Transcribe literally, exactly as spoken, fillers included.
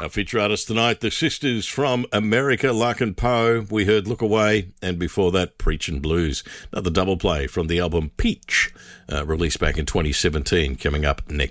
Our feature artists tonight, the sisters from America, Lark and Poe. We heard Look Away, and before that, Preachin' Blues. Another double play from the album Peach, uh, released back in twenty seventeen, coming up next.